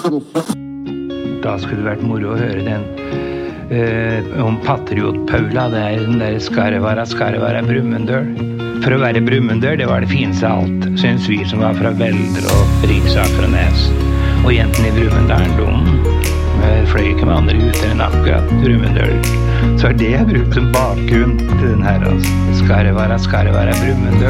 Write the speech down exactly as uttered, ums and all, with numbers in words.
Da skulle det vært moro å høre den eh, om Patriot-Paula, det er den der Skarvara, Skarvara, Brumunddøl. For å være Brumunddøl, det var det fineste av alt, synes vi som var fra Velder og Riksaker og Nes. Og jentene i Brumunddølen, de fløy ikke med andre gutter enn akkurat Brumunddøl. Så er det jeg brukt som bakgrunn til den her, altså. Skarvara, Skarvara, Brumunddøl.